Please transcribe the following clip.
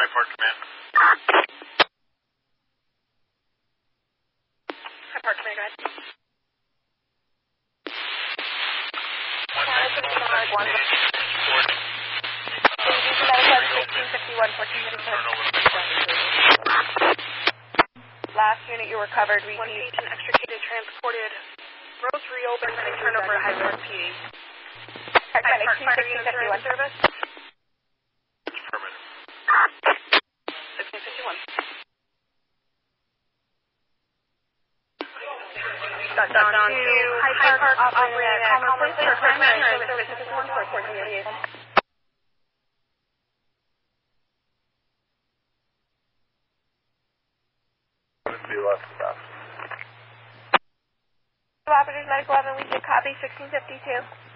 Hyde Park Command. Hyde Park Command, go ahead. Last unit you were covered, repeat. One patient extricated, transported, roads reopened, and turned over to Hyde Park PA. Hyde Park Fire Unit Service. Affirmative. 1651. Got down to Hyde Park operating at Commerce Place for primary service 514438. Operators Medical 11, we should copy 1652.